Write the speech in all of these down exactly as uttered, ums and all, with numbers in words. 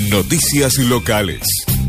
Noticias locales.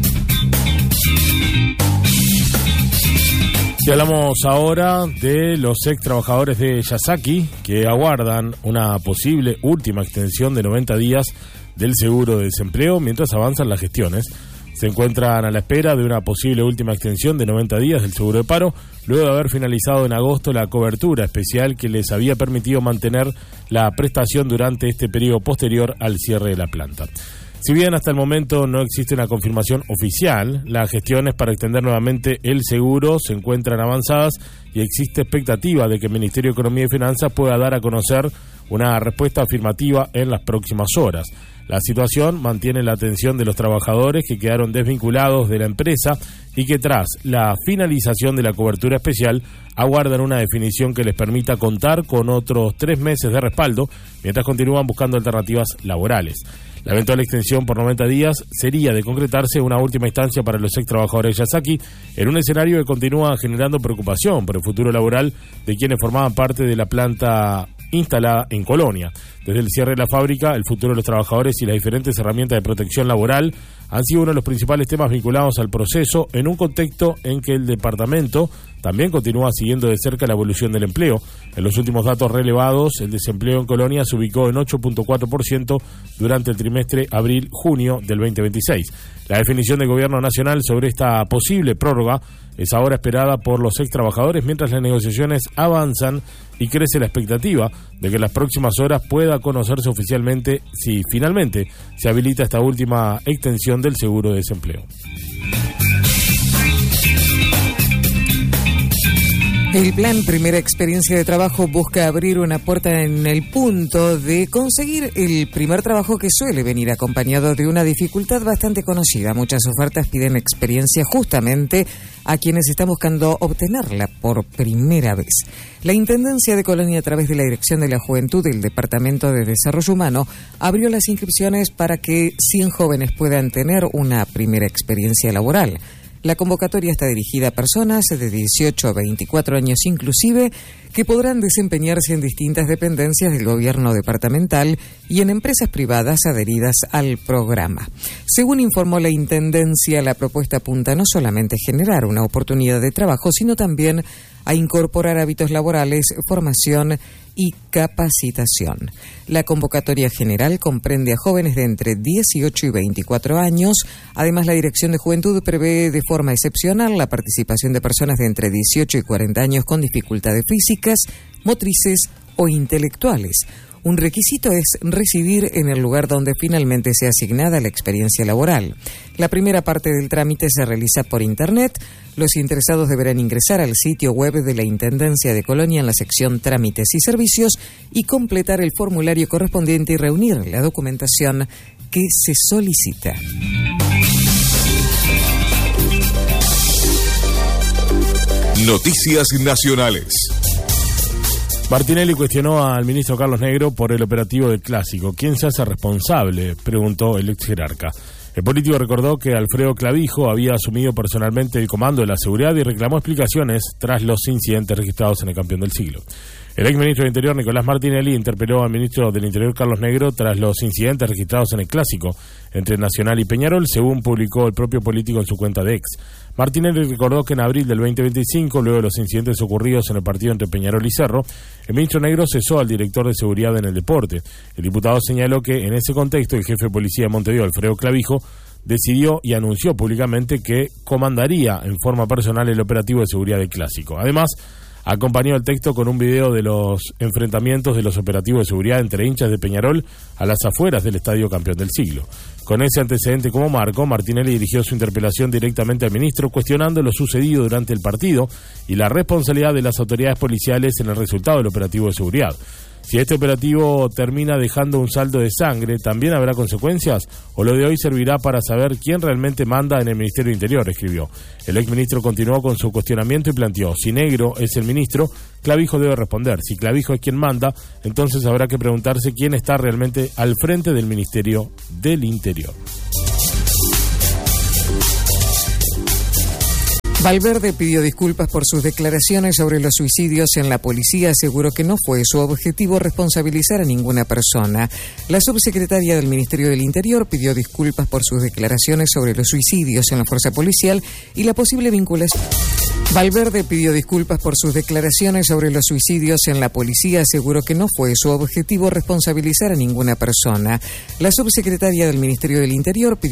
Y hablamos ahora de los ex trabajadores de Yasaki que aguardan una posible última extensión de noventa días del seguro de desempleo mientras avanzan las gestiones. Se encuentran a la espera de una posible última extensión de noventa días del seguro de paro, luego de haber finalizado en agosto la cobertura especial que les había permitido mantener la prestación durante este periodo posterior al cierre de la planta. Si bien hasta el momento no existe una confirmación oficial, las gestiones para extender nuevamente el seguro se encuentran avanzadas y existe expectativa de que el Ministerio de Economía y Finanzas pueda dar a conocer una respuesta afirmativa en las próximas horas. La situación mantiene la atención de los trabajadores que quedaron desvinculados de la empresa y que tras la finalización de la cobertura especial aguardan una definición que les permita contar con otros tres meses de respaldo mientras continúan buscando alternativas laborales. La eventual extensión por noventa días sería de concretarse una última instancia para los ex trabajadores de Yasaki en un escenario que continúa generando preocupación por el futuro laboral de quienes formaban parte de la planta instalada en Colonia. Desde el cierre de la fábrica, el futuro de los trabajadores y las diferentes herramientas de protección laboral han sido uno de los principales temas vinculados al proceso en un contexto en que el departamento también continúa siguiendo de cerca la evolución del empleo. En los últimos datos relevados, el desempleo en Colonia se ubicó en ocho punto cuatro por ciento durante el trimestre abril-junio del veinte veintiséis. La definición del Gobierno Nacional sobre esta posible prórroga es ahora esperada por los ex trabajadores mientras las negociaciones avanzan y crece la expectativa de que en las próximas horas pueda conocerse oficialmente si finalmente se habilita esta última extensión del seguro de desempleo. El plan Primera Experiencia de Trabajo busca abrir una puerta en el punto de conseguir el primer trabajo que suele venir acompañado de una dificultad bastante conocida. Muchas ofertas piden experiencia justamente a quienes están buscando obtenerla por primera vez. La Intendencia de Colonia, a través de la Dirección de la Juventud del Departamento de Desarrollo Humano, abrió las inscripciones para que cien jóvenes puedan tener una primera experiencia laboral. La convocatoria está dirigida a personas de dieciocho a veinticuatro años inclusive, que podrán desempeñarse en distintas dependencias del gobierno departamental y en empresas privadas adheridas al programa. Según informó la Intendencia, la propuesta apunta no solamente a generar una oportunidad de trabajo, sino también a incorporar hábitos laborales, formación y capacitación. La convocatoria general comprende a jóvenes de entre dieciocho y veinticuatro años. Además, la Dirección de Juventud prevé de forma excepcional la participación de personas de entre dieciocho y cuarenta años con dificultades físicas, motrices o intelectuales. Un requisito es residir en el lugar donde finalmente sea asignada la experiencia laboral. La primera parte del trámite se realiza por Internet. Los interesados deberán ingresar al sitio web de la Intendencia de Colonia en la sección Trámites y Servicios y completar el formulario correspondiente y reunir la documentación que se solicita. Noticias nacionales. Martinelli cuestionó al ministro Carlos Negro por el operativo del Clásico. ¿Quién se hace responsable?, preguntó el ex jerarca. El político recordó que Alfredo Clavijo había asumido personalmente el comando de la seguridad y reclamó explicaciones tras los incidentes registrados en el Campeón del Siglo. El ex ministro del Interior, Nicolás Martinelli, interpeló al ministro del Interior, Carlos Negro, tras los incidentes registrados en el Clásico entre Nacional y Peñarol, según publicó el propio político en su cuenta de X. Martinelli recordó que en abril del veinte veinticinco, luego de los incidentes ocurridos en el partido entre Peñarol y Cerro, el ministro Negro cesó al director de seguridad en el deporte. El diputado señaló que en ese contexto el jefe de policía de Montevideo, Alfredo Clavijo, decidió y anunció públicamente que comandaría en forma personal el operativo de seguridad del Clásico. Además, acompañó el texto con un video de los enfrentamientos de los operativos de seguridad entre hinchas de Peñarol a las afueras del Estadio Campeón del Siglo. Con ese antecedente como marco, Martinelli dirigió su interpelación directamente al ministro, cuestionando lo sucedido durante el partido y la responsabilidad de las autoridades policiales en el resultado del operativo de seguridad. Si este operativo termina dejando un saldo de sangre, ¿también habrá consecuencias? ¿O lo de hoy servirá para saber quién realmente manda en el Ministerio de Interior?, escribió. El exministro continuó con su cuestionamiento y planteó: si Negro es el ministro, Clavijo debe responder. Si Clavijo es quien manda, entonces habrá que preguntarse quién está realmente al frente del Ministerio del Interior. Valverde pidió disculpas por sus declaraciones sobre los suicidios en la policía. Aseguró que no fue su objetivo responsabilizar a ninguna persona. La subsecretaria del Ministerio del Interior pidió disculpas por sus declaraciones sobre los suicidios en la fuerza policial y la posible vinculación. Valverde pidió disculpas por sus declaraciones sobre los suicidios en la policía. Aseguró que no fue su objetivo responsabilizar a ninguna persona. La subsecretaria del Ministerio del Interior pidió